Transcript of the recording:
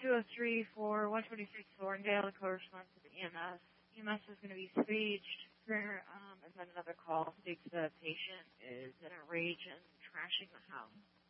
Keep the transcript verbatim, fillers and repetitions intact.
two oh three for one twenty-six Thorndale, the corresponds to the E M S. E M S is going to be staged for, um, and then another call states the patient is in a rage and trashing the house.